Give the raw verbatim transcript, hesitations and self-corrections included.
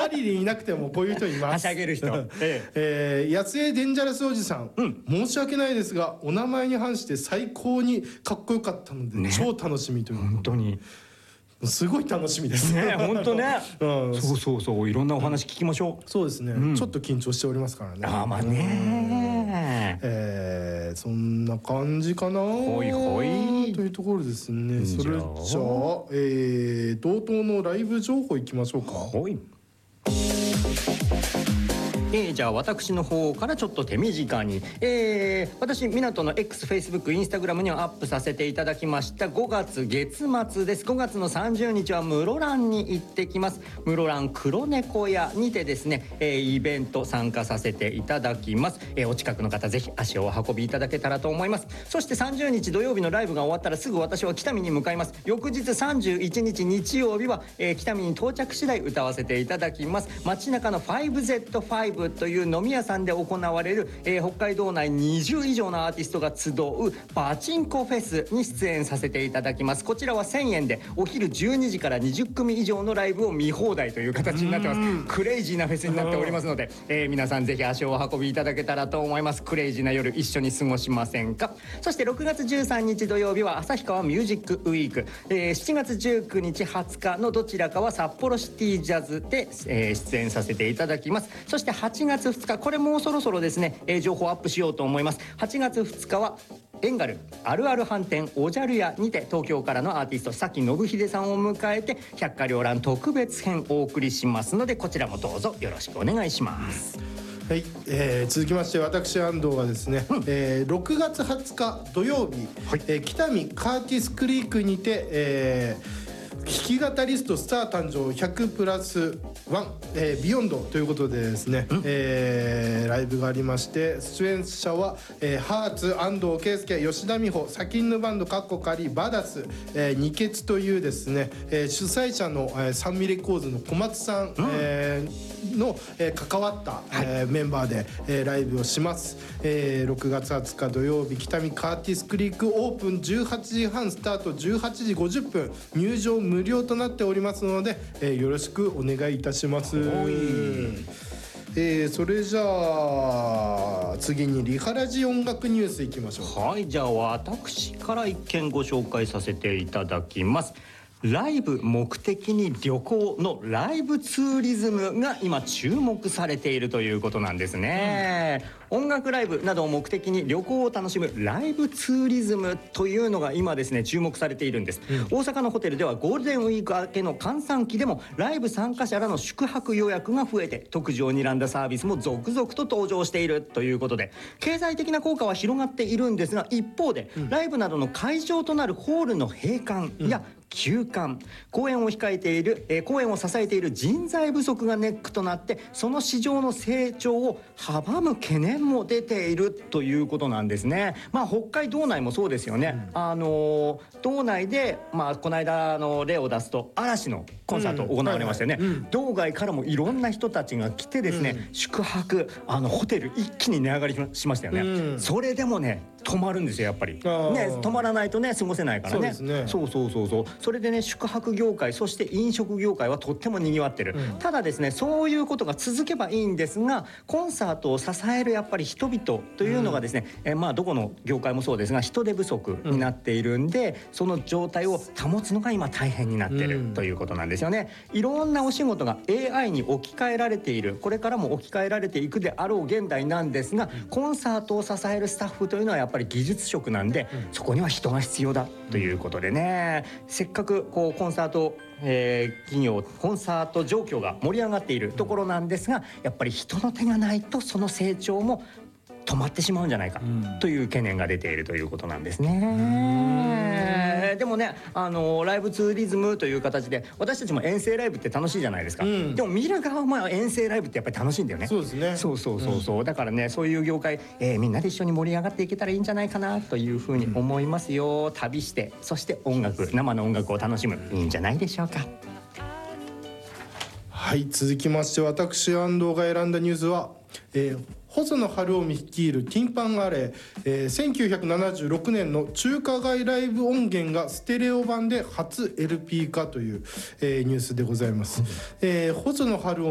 パリにいなくてもこういう人います。 はしゃげる人、えええー、やつえデンジャラスおじさん、うん、申し訳ないですがお名前に反して最高にかっこよかったので、ね、超楽しみという本当にすごい楽しみですね。本当ね、 うん、 そうそうそう、いろんなお話聞きましょう。 そうですね、うん、ちょっと緊張しておりますからね。 あまあね、 えー、そんな感じかな。 ほいほいというところですね。それじゃあ、えー、同等のライブ情報いきましょうか。 ほい。えー、じゃあ私の方からちょっと手短に、えー、私港の X、Facebook、Instagram にはアップさせていただきましたごがつ月末です。ごがつのさんじゅうにちは室蘭に行ってきます。室蘭黒猫屋にてですね、えー、イベント参加させていただきます。えー、お近くの方ぜひ足をお運びいただけたらと思います。そしてさんじゅうにち土曜日のライブが終わったらすぐ私は北見に向かいます。翌日さんじゅういちにち日曜日は、えー、北見に到着次第歌わせていただきます。街中の ファイブゼットファイブという飲み屋さんで行われる、えー、北海道内にじゅう以上のアーティストが集うパチンコフェスに出演させていただきます。こちらはせんえんでお昼じゅうにじからにじゅっくみ以上のライブを見放題という形になってます。クレイジーなフェスになっておりますので、えー、皆さんぜひ足をお運びいただけたらと思います。クレイジーな夜一緒に過ごしませんか。そしてろくがつじゅうさんにち土曜日は旭川ミュージックウィーク、えー、しちがつじゅうくにちはつかのどちらかは札幌シティジャズで、えー、出演させていただきます。そしてはちがつふつか、これもうそろそろですね、えー、情報アップしようと思います。はちがつふつかはエンガルあるある飯店おじゃる屋にて東京からのアーティストさきのぶひでさんを迎えて百花繚乱特別編お送りしますので、こちらもどうぞよろしくお願いします。 はい、えー、続きまして私安藤がですね、うん、えー、ろくがつはつか土曜日、はい、えー、北見カーティスクリークにて、えー弾き語りストスター誕生ひゃくプラスワン、えー、ビヨンドということでですね、えー、ライブがありまして、出演者は、えー、ハーツ、安藤圭介、吉田美穂、サキンヌバンドカッコカリ、バダス、えー、ニケツというですね、えー、主催者の、えー、サンミレコーズの小松さん、うん、えー、の、えー、関わった、はい、えー、メンバーで、えー、ライブをします。えー、ろくがつはつか土曜日、北見カーティスクリークオープンじゅうはちじはんスタート、じゅうはちじごじゅっぷん、入場無料となっておりますので、えー、よろしくお願いいたします。えー、それじゃあ次にリハラジ音楽ニュースいきましょう。 はい、じゃあ私から一件ご紹介させていただきます。ライブ目的に旅行のライブツーリズムが今注目されているということなんですね、うん、音楽ライブなどを目的に旅行を楽しむライブツーリズムというのが今ですね注目されているんです、うん、大阪のホテルではゴールデンウィーク明けの閑散期でもライブ参加者らの宿泊予約が増えて特需を睨んだサービスも続々と登場しているということで、経済的な効果は広がっているんですが、一方で、うん、ライブなどの会場となるホールの閉館や、うん休館、公演を控えている、えー、公演を支えている人材不足がネックとなってその市場の成長を阻む懸念も出ているということなんですね。まあ北海道内もそうですよね、うん、あの道内で、まあ、この間の例を出すと嵐のコンサート行われましたよね、うんはいはい、道外からもいろんな人たちが来てですね、うん、宿泊あのホテル一気に値上がりしましたよね、うん、それでもね泊まるんですよやっぱりね、泊まらないとね過ごせないからね。そうですね。そうそうそうそう。それでね宿泊業界そして飲食業界はとっても賑わってる、うん、ただですねそういうことが続けばいいんですが、コンサートを支えるやっぱり人々というのがですね、うん、えまあどこの業界もそうですが人手不足になっているんで、うん、その状態を保つのが今大変になってる、うん、ということなんですよね。いろんなお仕事が エーアイ に置き換えられている、これからも置き換えられていくであろう現代なんですが、うん、コンサートを支えるスタッフというのはやっぱりやっぱり技術職なんで、うん、そこには人が必要だということでね、うん、せっかくこうコンサート、えー、企業コンサート状況が盛り上がっているところなんですが、やっぱり人の手がないとその成長も止まってしまうんじゃないかという懸念が出ているということなんですね。でもね、あのライブツーリズムという形で私たちも遠征ライブって楽しいじゃないですか、うん、でも見る側も遠征ライブってやっぱり楽しいんだよね。そうですね。そうそうそうそう、うん、だからねそういう業界、えー、みんなで一緒に盛り上がっていけたらいいんじゃないかなというふうに思いますよ、うん、旅してそして音楽生の音楽を楽しむ、いいんじゃないでしょうか。 はい、続きまして私安藤が選んだニュースは、えー細野晴臣率いるティンパンアレー、えー、せんきゅうひゃくななじゅうろくねんの中華街ライブ音源がステレオ版で初 エルピー 化という、えー、ニュースでございます、えー、細野晴臣